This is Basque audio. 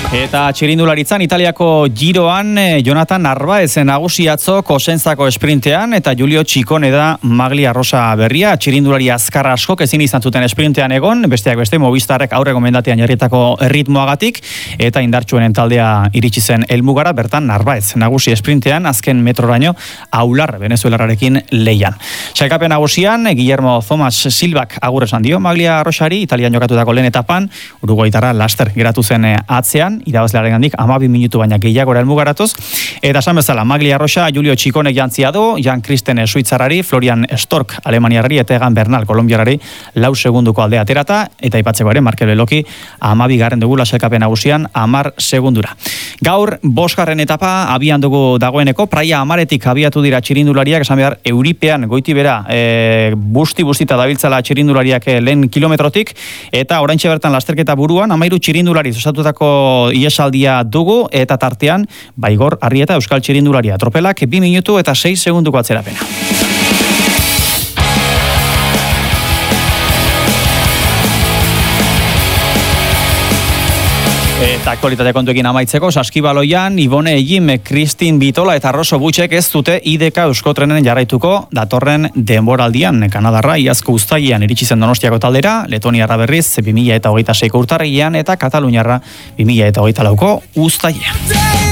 Eta txirindularitzan Italiako Giroan Jonathan Narvaez nagusi atzo Kosenzako esprintean eta Julio Ciccone da Maglia Rosa berria. Txirindulari azkar askok ezin izan zuten esprintean egon, besteak beste Movistarrek aurreko mendatean jarritako erritmoagatik eta indartsuenen taldea iritsi zen helmugara, bertan Narvaez nagusi esprintean azken metroraino aular venezuelararekin leian. Sailkapen nagusian Guillermo Thomas Silvak agur esan dio Maglia Rosari, Italian jokatutako lehen etapan, uruguaitarra laster geratu zen atzean, irabazlearengandik 12 minutu baina gehiagora helmugaratuz, eta esan bezala Maglia Rosa Julio Ciccone jantzia du, Jan Kristen Suitzarrari, Florian Stork Alemaniarrari eta Egan Bernal Kolombiarari 4 segunduko aldea aterata, eta aipatzeko ere Markel Beloki 12 dugu sailkapen nagusian 10 segundura. Gaur 5. etapa abian dugu dagoeneko, Praia Amaretik abiatu dira txirindulariak, esan behar Euripean goiti bera bustita dabiltzala txirindulariak lehen kilometrotik, eta oraintxe bertan lasterketa buruan 13 txirindulari osatutako iesaldia dugu, eta tartean Baigor Arrieta Euskal Txirindularia tropelak 2 minutu eta 6 segunduko atzerapena. Eta aktualitate kontuekin amaitzeko, Saskibaloian Ibone Egim, Kristin Bitola eta Rosso Butxek ez dute IDK Euskotrenen jarraituko datorren denboraldian. Kanadarra iazko uztailean iritsi zen Donostiako taldera, Letoniarra berriz 2026ko urtarrilean eta Kataluniarra 2024ko uztailean.